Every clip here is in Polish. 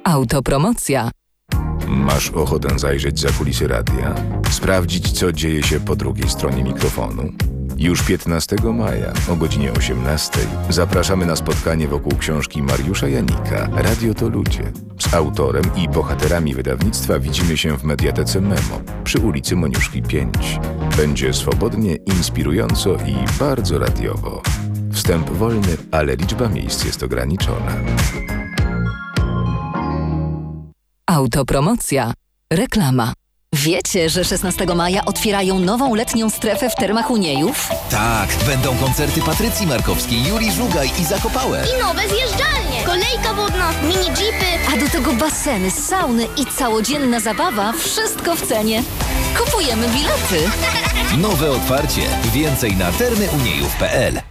Autopromocja. Masz ochotę zajrzeć za kulisy radia? Sprawdzić, co dzieje się po drugiej stronie mikrofonu? Już 15 maja o godzinie 18 zapraszamy na spotkanie wokół książki Mariusza Janika „Radio to ludzie”. Z autorem i bohaterami wydawnictwa widzimy się w Mediatece Memo przy ulicy Moniuszki 5. Będzie swobodnie, inspirująco i bardzo radiowo. Wstęp wolny, ale liczba miejsc jest ograniczona. Autopromocja. Reklama. Wiecie, że 16 maja otwierają nową letnią strefę w Termach Uniejów? Tak, będą koncerty Patrycji Markowskiej, Julii Żugaj i Zakopałe. I nowe zjeżdżalnie, kolejka wodna, mini jeepy. A do tego baseny, sauny i całodzienna zabawa, wszystko w cenie. Kupujemy bilety. Nowe otwarcie. Więcej na termyuniejów.pl.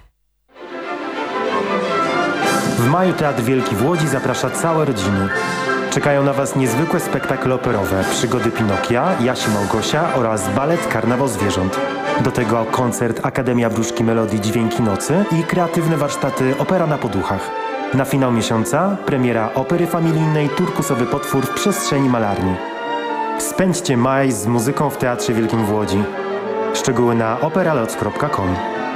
W maju Teatr Wielki w Łodzi zaprasza całe rodziny. Czekają na Was niezwykłe spektakle operowe, przygody Pinokia, Jasi Małgosia oraz balet Karnawał Zwierząt. Do tego koncert Akademia Wróżki Melodii Dźwięki Nocy i kreatywne warsztaty Opera na Poduchach. Na finał miesiąca premiera opery familijnej Turkusowy potwór w przestrzeni malarni. Spędźcie maj z muzyką w Teatrze Wielkim w Łodzi. Szczegóły na operaloc.com.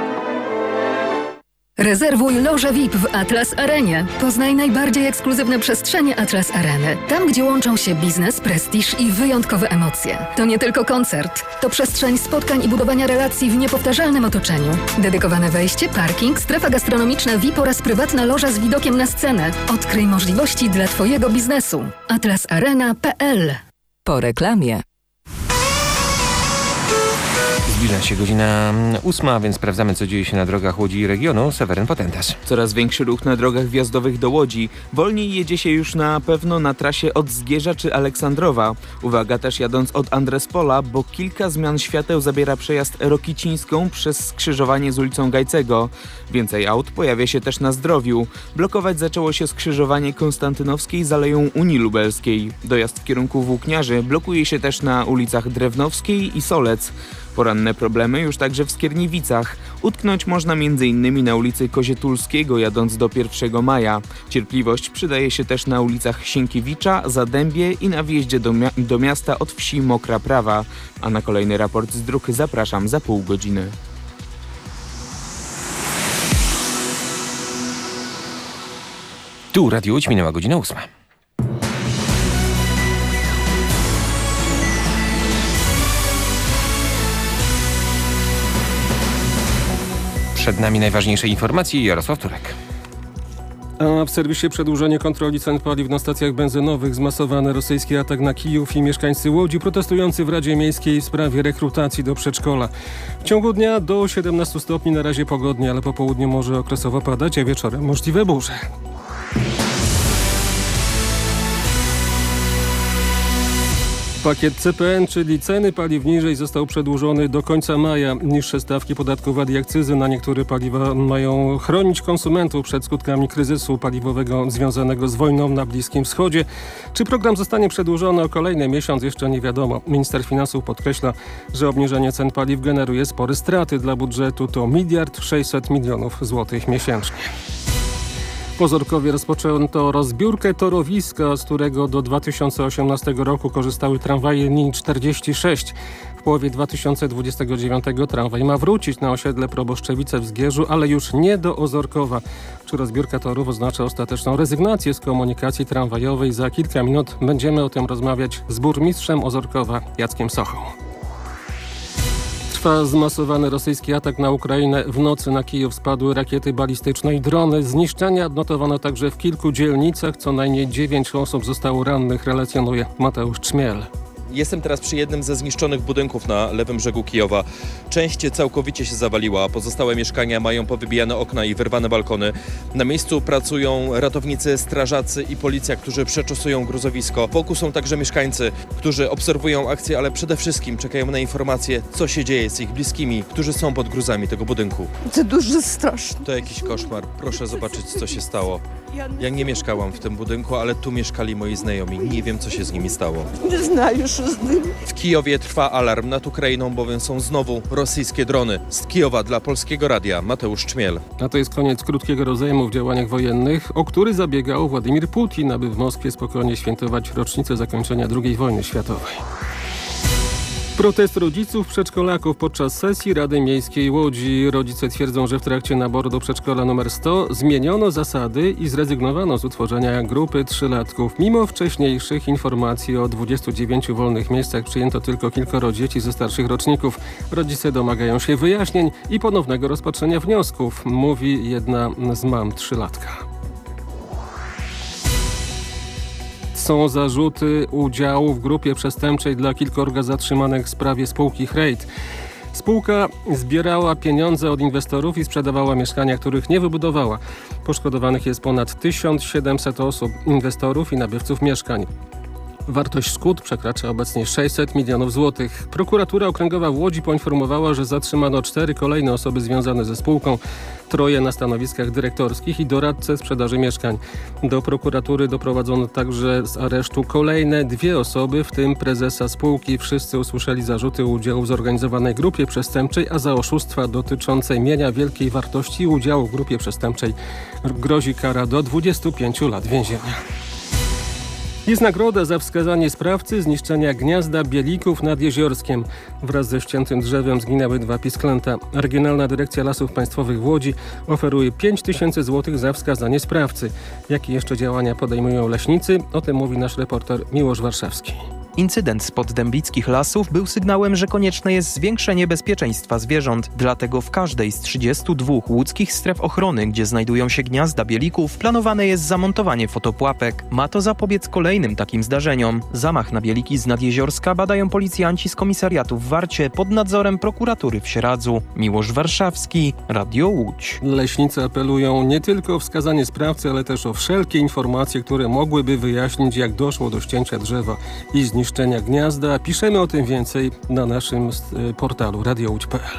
Rezerwuj lożę VIP w Atlas Arenie. Poznaj najbardziej ekskluzywne przestrzenie Atlas Areny. Tam, gdzie łączą się biznes, prestiż i wyjątkowe emocje. To nie tylko koncert. To przestrzeń spotkań i budowania relacji w niepowtarzalnym otoczeniu. Dedykowane wejście, parking, strefa gastronomiczna VIP oraz prywatna loża z widokiem na scenę. Odkryj możliwości dla Twojego biznesu. atlasarena.pl. Po reklamie. Zbliża się godzina 8, więc sprawdzamy, co dzieje się na drogach Łodzi i regionu. Seweryn Potentas. Coraz większy ruch na drogach wjazdowych do Łodzi. Wolniej jedzie się już na pewno na trasie od Zgierza czy Aleksandrowa. Uwaga też jadąc od Andrespola, bo kilka zmian świateł zabiera przejazd Rokicińską przez skrzyżowanie z ulicą Gajcego. Więcej aut pojawia się też na Zdrowiu. Blokować zaczęło się skrzyżowanie Konstantynowskiej z Aleją Unii Lubelskiej. Dojazd w kierunku Włókniarzy blokuje się też na ulicach Drewnowskiej i Solec. Poranne problemy już także w Skierniewicach. Utknąć można m.in. na ulicy Kozietulskiego jadąc do 1 maja. Cierpliwość przydaje się też na ulicach Sienkiewicza, Zadębie i na wjeździe do miasta od wsi Mokra Prawa. A na kolejny raport z dróg zapraszam za pół godziny. Tu Radio Łódź, minęła godzina 8. Przed nami najważniejsze informacje. Jarosław Turek. A w serwisie przedłużenie kontroli cen paliw na stacjach benzynowych, zmasowany rosyjski atak na Kijów i mieszkańcy Łodzi protestujący w Radzie Miejskiej w sprawie rekrutacji do przedszkola. W ciągu dnia do 17 stopni, na razie pogodnie, ale po południu może okresowo padać, a wieczorem możliwe burze. Pakiet CPN, czyli ceny paliw niżej, został przedłużony do końca maja. Niższe stawki podatku VAT i akcyzy na niektóre paliwa mają chronić konsumentów przed skutkami kryzysu paliwowego związanego z wojną na Bliskim Wschodzie. Czy program zostanie przedłużony o kolejny miesiąc, jeszcze nie wiadomo. Minister finansów podkreśla, że obniżenie cen paliw generuje spore straty dla budżetu. To 1 600 000 000 złotych miesięcznie. W Ozorkowie rozpoczęto rozbiórkę torowiska, z którego do 2018 roku korzystały tramwaje linii 46. W połowie 2029 tramwaj ma wrócić na osiedle Proboszczewice w Zgierzu, ale już nie do Ozorkowa. Czy rozbiórka torów oznacza ostateczną rezygnację z komunikacji tramwajowej? Za kilka minut będziemy o tym rozmawiać z burmistrzem Ozorkowa Jackiem Sochą. Trwa zmasowany rosyjski atak na Ukrainę. W nocy na Kijów spadły rakiety balistyczne i drony. Zniszczenia odnotowano także w kilku dzielnicach. Co najmniej 9 osób zostało rannych, relacjonuje Mateusz Czmiel. Jestem teraz przy jednym ze zniszczonych budynków na lewym brzegu Kijowa. Część całkowicie się zawaliła, pozostałe mieszkania mają powybijane okna i wyrwane balkony. Na miejscu pracują ratownicy, strażacy i policja, którzy przeczesują gruzowisko. Wokół są także mieszkańcy, którzy obserwują akcję, ale przede wszystkim czekają na informacje, co się dzieje z ich bliskimi, którzy są pod gruzami tego budynku. To дуже straszne. To jakiś koszmar. Proszę zobaczyć, co się stało. Ja nie mieszkałam w tym budynku, ale tu mieszkali moi znajomi. Nie wiem, co się z nimi stało. Nie знаю, що W Kijowie trwa alarm nad Ukrainą, bowiem są znowu rosyjskie drony. Z Kijowa dla Polskiego Radia Mateusz Czmiel. A to jest koniec krótkiego rozejmu w działaniach wojennych, o który zabiegał Władimir Putin, aby w Moskwie spokojnie świętować rocznicę zakończenia II wojny światowej. Protest rodziców przedszkolaków podczas sesji Rady Miejskiej Łodzi. Rodzice twierdzą, że w trakcie naboru do przedszkola nr 100 zmieniono zasady i zrezygnowano z utworzenia grupy trzylatków. Mimo wcześniejszych informacji o 29 wolnych miejscach przyjęto tylko kilkoro dzieci ze starszych roczników. Rodzice domagają się wyjaśnień i ponownego rozpatrzenia wniosków, mówi jedna z mam trzylatka. Są zarzuty udziału w grupie przestępczej dla kilkorga zatrzymanych w sprawie spółki Hrejt. Spółka zbierała pieniądze od inwestorów i sprzedawała mieszkania, których nie wybudowała. Poszkodowanych jest ponad 1700 osób, inwestorów i nabywców mieszkań. Wartość szkód przekracza obecnie 600 milionów złotych. Prokuratura Okręgowa w Łodzi poinformowała, że zatrzymano 4 kolejne osoby związane ze spółką, 3 na stanowiskach dyrektorskich i doradcę sprzedaży mieszkań. Do prokuratury doprowadzono także z aresztu kolejne 2 osoby, w tym prezesa spółki. Wszyscy usłyszeli zarzuty udziału w zorganizowanej grupie przestępczej, a za oszustwa dotyczące mienia wielkiej wartości udziału w grupie przestępczej grozi kara do 25 lat więzienia. Jest nagroda za wskazanie sprawcy zniszczenia gniazda bielików nad Jeziorskiem. Wraz ze ściętym drzewem zginęły 2 pisklęta. Regionalna Dyrekcja Lasów Państwowych w Łodzi oferuje 5000 zł za wskazanie sprawcy. Jakie jeszcze działania podejmują leśnicy? O tym mówi nasz reporter Miłosz Warszawski. Incydent spod dębickich lasów był sygnałem, że konieczne jest zwiększenie bezpieczeństwa zwierząt. Dlatego w każdej z 32 łódzkich stref ochrony, gdzie znajdują się gniazda bielików, planowane jest zamontowanie fotopułapek. Ma to zapobiec kolejnym takim zdarzeniom. Zamach na bieliki z Nadjeziorska badają policjanci z komisariatu w Warcie pod nadzorem prokuratury w Sieradzu. Miłosz Warszawski, Radio Łódź. Leśnicy apelują nie tylko o wskazanie sprawcy, ale też o wszelkie informacje, które mogłyby wyjaśnić, jak doszło do ścięcia drzewa i zniszczenia gniazda. Piszemy o tym więcej na naszym portalu radiołódź.pl.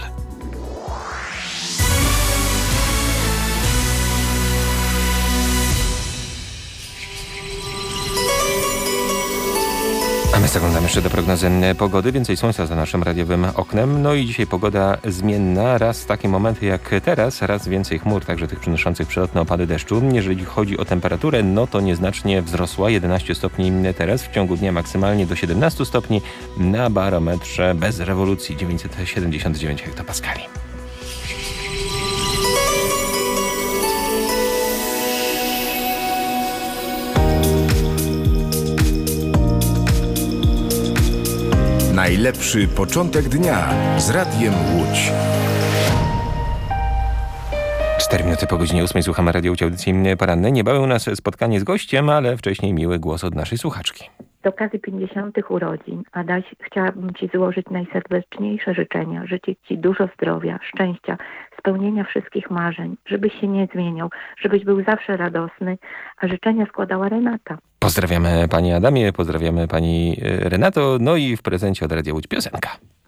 A my zaglądamy jeszcze do prognozy pogody. Więcej słońca za naszym radiowym oknem. No i dzisiaj pogoda zmienna. Raz takie momenty jak teraz, raz więcej chmur, także tych przynoszących przelotne opady deszczu. Jeżeli chodzi o temperaturę, no to nieznacznie wzrosła. 11 stopni teraz, w ciągu dnia maksymalnie do 17 stopni. Na barometrze bez rewolucji 979 hektopaskali. Najlepszy początek dnia z Radiem Łódź. 4 minuty po godzinie 8 słuchamy Radio Łódź, audycji porannej. Niebawem u nas spotkanie z gościem, ale wcześniej miły głos od naszej słuchaczki. Z okazji 50. urodzin, Adaś, chciałabym Ci złożyć najserdeczniejsze życzenia. Życzyć Ci dużo zdrowia, szczęścia, spełnienia wszystkich marzeń, żebyś się nie zmieniał, żebyś był zawsze radosny, a życzenia składała Renata. Pozdrawiamy Pani Adamie, pozdrawiamy Pani Renato, no i w prezencie od Radia Łódź piosenka.